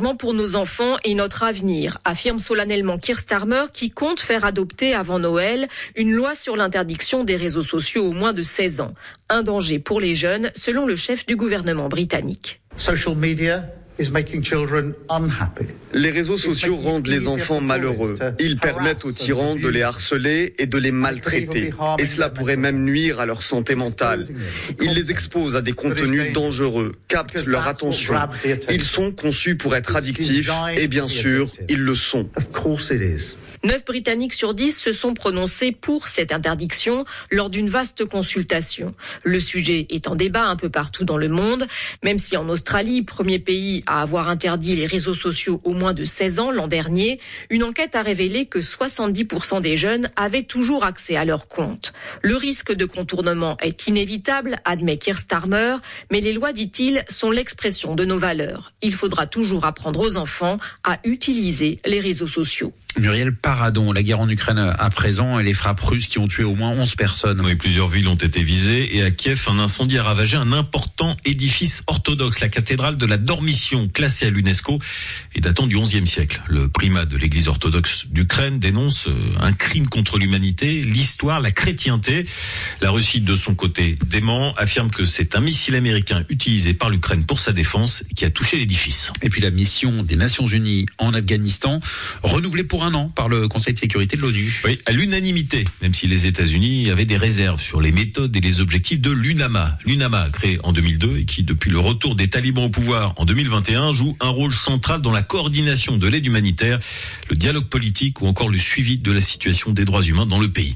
engagement pour nos enfants et notre avenir, affirme solennellement Keir Starmer, qui compte faire adopter avant Noël une loi sur l'interdiction des réseaux sociaux aux moins de 16 ans. Un danger pour les jeunes, selon le chef du gouvernement britannique. Social media is making children unhappy. Les réseaux sociaux rendent les enfants malheureux. Ils permettent aux tyrans de les harceler et de les maltraiter. Et cela pourrait même nuire à leur santé mentale. Ils les exposent à des contenus dangereux, captent leur attention. Ils sont conçus pour être addictifs et bien sûr, ils le sont. 9 Britanniques sur 10 se sont prononcés pour cette interdiction lors d'une vaste consultation. Le sujet est en débat un peu partout dans le monde, même si en Australie, premier pays à avoir interdit les réseaux sociaux aux moins de 16 ans l'an dernier, une enquête a révélé que 70% des jeunes avaient toujours accès à leur compte. Le risque de contournement est inévitable, admet Keir Starmer, mais les lois, dit-il, sont l'expression de nos valeurs. Il faudra toujours apprendre aux enfants à utiliser les réseaux sociaux. Muriel Paradon, la guerre en Ukraine à présent et les frappes russes qui ont tué au moins 11 personnes. Oui, plusieurs villes ont été visées et à Kiev, un incendie a ravagé un important édifice orthodoxe, la cathédrale de la Dormition, classée à l'UNESCO et datant du XIe siècle. Le primat de l'église orthodoxe d'Ukraine dénonce un crime contre l'humanité, l'histoire, la chrétienté. La Russie, de son côté, dément, affirme que c'est un missile américain utilisé par l'Ukraine pour sa défense qui a touché l'édifice. Et puis la mission des Nations Unies en Afghanistan, renouvelée pour un an par le Conseil de sécurité de l'ONU. Oui, à l'unanimité, même si les États-Unis avaient des réserves sur les méthodes et les objectifs de l'UNAMA. L'UNAMA, créée en 2002 et qui, depuis le retour des talibans au pouvoir en 2021, joue un rôle central dans la coordination de l'aide humanitaire, le dialogue politique ou encore le suivi de la situation des droits humains dans le pays.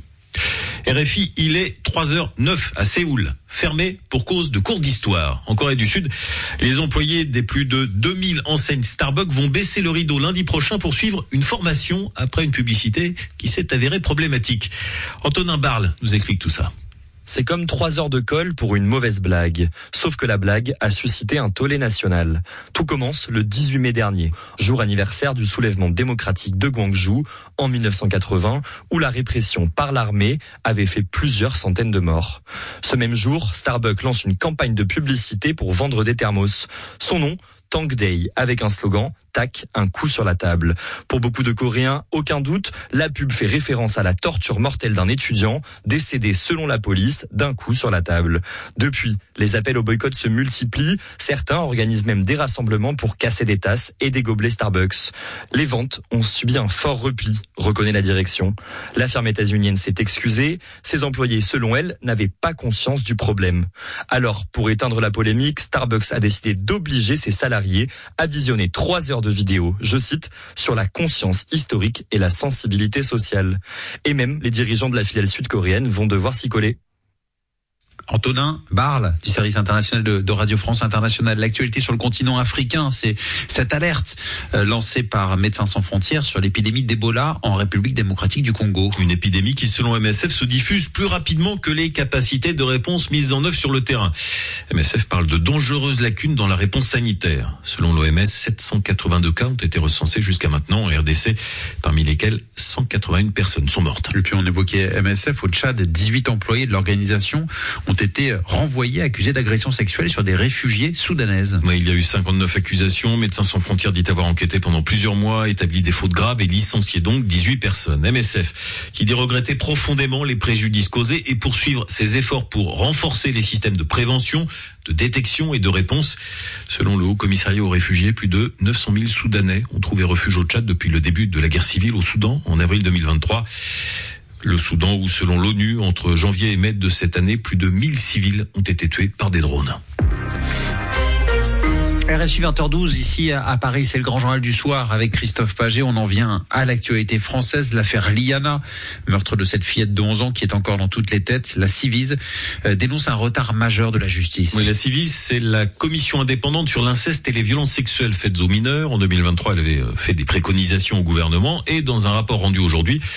RFI, il est 3h09 à Séoul, fermé pour cause de cours d'histoire. En Corée du Sud, les employés des plus de 2000 enseignes Starbucks vont baisser le rideau lundi prochain pour suivre une formation après une publicité qui s'est avérée problématique. Antonin Barle nous explique tout ça. C'est comme 3 heures de colle pour une mauvaise blague. Sauf que la blague a suscité un tollé national. Tout commence le 18 mai dernier, jour anniversaire du soulèvement démocratique de Gwangju en 1980, où la répression par l'armée avait fait plusieurs centaines de morts. Ce même jour, Starbucks lance une campagne de publicité pour vendre des thermos. Son nom, Tank Day, avec un slogan « Tac, un coup sur la table ». Pour beaucoup de Coréens, aucun doute, la pub fait référence à la torture mortelle d'un étudiant décédé selon la police d'un coup sur la table. Depuis, les appels au boycott se multiplient. Certains organisent même des rassemblements pour casser des tasses et des gobelets Starbucks. Les ventes ont subi un fort repli, reconnaît la direction. La firme états-unienne s'est excusée. Ses employés, selon elle, n'avaient pas conscience du problème. Alors, pour éteindre la polémique, Starbucks a décidé d'obliger ses salariés à visionner 3 heures de vidéo, je cite, sur la conscience historique et la sensibilité sociale. Et même les dirigeants de la filiale sud-coréenne vont devoir s'y coller. Antonin Barle du service international de Radio France Internationale. L'actualité sur le continent africain, c'est cette alerte lancée par Médecins sans frontières sur l'épidémie d'Ebola en République démocratique du Congo. Une épidémie qui, selon MSF, se diffuse plus rapidement que les capacités de réponse mises en œuvre sur le terrain. MSF parle de dangereuses lacunes dans la réponse sanitaire. Selon l'OMS, 782 cas ont été recensés jusqu'à maintenant en RDC, parmi lesquels 181 personnes sont mortes. Et puis on évoquait MSF, au Tchad, 18 employés de l'organisation ont été renvoyés, accusés d'agression sexuelle sur des réfugiés soudanaises. Oui, il y a eu 59 accusations. Médecins sans frontières dit avoir enquêté pendant plusieurs mois, établi des fautes graves et licencié donc 18 personnes. MSF qui dit regretter profondément les préjudices causés et poursuivre ses efforts pour renforcer les systèmes de prévention, de détection et de réponse. Selon le Haut Commissariat aux réfugiés, plus de 900 000 Soudanais ont trouvé refuge au Tchad depuis le début de la guerre civile au Soudan en avril 2023. Le Soudan où, selon l'ONU, entre janvier et mai de cette année, plus de 1000 civils ont été tués par des drones. RFI 20h12, ici à Paris, c'est le grand journal du soir avec Christophe Paget. On en vient à l'actualité française, l'affaire Liana, meurtre de cette fillette de 11 ans qui est encore dans toutes les têtes. La Ciivise dénonce un retard majeur de la justice. Oui, la Ciivise, c'est la commission indépendante sur l'inceste et les violences sexuelles faites aux mineurs. En 2023, elle avait fait des préconisations au gouvernement et dans un rapport rendu aujourd'hui,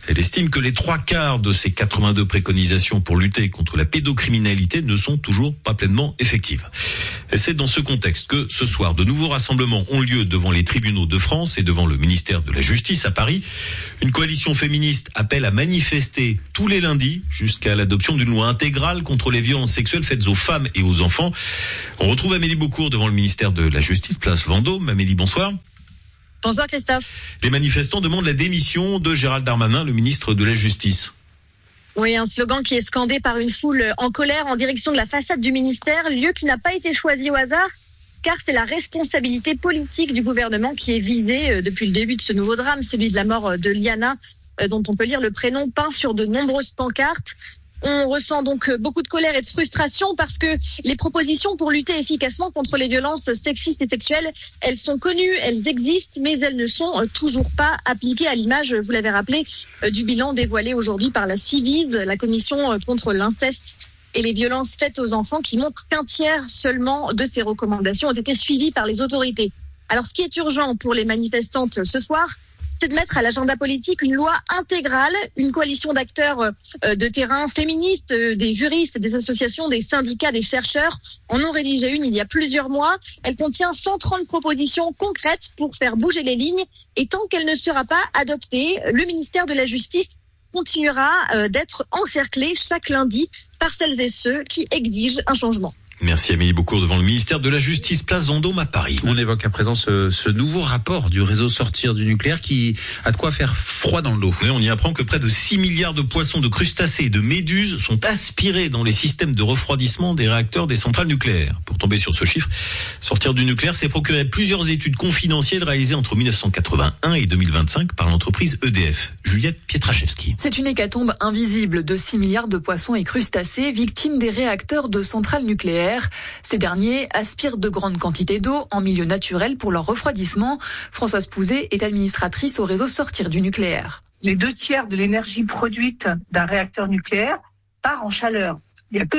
Elle estime que les 3/4 de ces 82 préconisations pour lutter contre la pédocriminalité ne sont toujours pas pleinement effectives. Et c'est dans ce contexte que ce soir, de nouveaux rassemblements ont lieu devant les tribunaux de France et devant le ministère de la Justice à Paris. Une coalition féministe appelle à manifester tous les lundis jusqu'à l'adoption d'une loi intégrale contre les violences sexuelles faites aux femmes et aux enfants. On retrouve Amélie Beaucourt devant le ministère de la Justice, place Vendôme. Amélie, bonsoir. Bonsoir Christophe. Les manifestants demandent la démission de Gérald Darmanin, le ministre de la Justice. Oui, un slogan qui est scandé par une foule en colère en direction de la façade du ministère, lieu qui n'a pas été choisi au hasard, car c'est la responsabilité politique du gouvernement qui est visée depuis le début de ce nouveau drame, celui de la mort de Liana, dont on peut lire le prénom peint sur de nombreuses pancartes. On ressent donc beaucoup de colère et de frustration parce que les propositions pour lutter efficacement contre les violences sexistes et sexuelles, elles sont connues, elles existent, mais elles ne sont toujours pas appliquées à l'image, vous l'avez rappelé, du bilan dévoilé aujourd'hui par la Ciivise, la commission contre l'inceste et les violences faites aux enfants, qui montre qu'un tiers seulement de ces recommandations ont été suivies par les autorités. Alors, ce qui est urgent pour les manifestantes ce soir, c'est de mettre à l'agenda politique une loi intégrale. Une coalition d'acteurs de terrain féministes, des juristes, des associations, des syndicats, des chercheurs en ont rédigé une il y a plusieurs mois. Elle contient 130 propositions concrètes pour faire bouger les lignes. Et tant qu'elle ne sera pas adoptée, le ministère de la Justice continuera d'être encerclé chaque lundi par celles et ceux qui exigent un changement. Merci Amélie Beaucourt devant le ministère de la Justice, place Vendôme à Paris. On évoque à présent ce nouveau rapport du réseau Sortir du nucléaire qui a de quoi faire froid dans le dos. Et on y apprend que près de 6 milliards de poissons, de crustacés et de méduses sont aspirés dans les systèmes de refroidissement des réacteurs des centrales nucléaires. Pour tomber sur ce chiffre, Sortir du nucléaire s'est procuré plusieurs études confidentielles réalisées entre 1981 et 2025 par l'entreprise EDF. Juliette Pietraszewski. C'est une hécatombe invisible de 6 milliards de poissons et crustacés victimes des réacteurs de centrales nucléaires. Ces derniers aspirent de grandes quantités d'eau en milieu naturel pour leur refroidissement. Françoise Pouzet est administratrice au réseau Sortir du nucléaire. Les 2/3 de l'énergie produite d'un réacteur nucléaire part en chaleur. Il n'y a que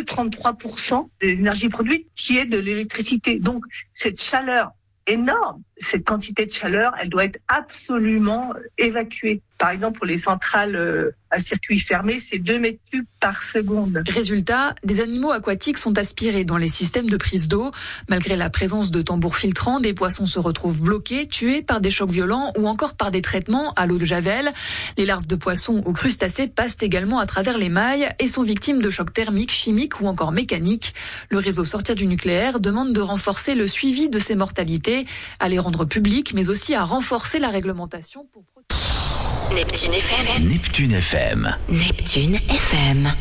33% de l'énergie produite qui est de l'électricité. Donc, cette chaleur énorme, cette quantité de chaleur, elle doit être absolument évacuée. Par exemple, pour les centrales à circuit fermé, c'est 2 mètres cubes par seconde. Résultat, des animaux aquatiques sont aspirés dans les systèmes de prise d'eau. Malgré la présence de tambours filtrants, des poissons se retrouvent bloqués, tués par des chocs violents ou encore par des traitements à l'eau de javel. Les larves de poissons ou crustacés passent également à travers les mailles et sont victimes de chocs thermiques, chimiques ou encore mécaniques. Le réseau Sortir du nucléaire demande de renforcer le suivi de ces mortalités, à les rendre publiques, mais aussi à renforcer la réglementation pour... Neptune FM. Neptune FM. Neptune FM.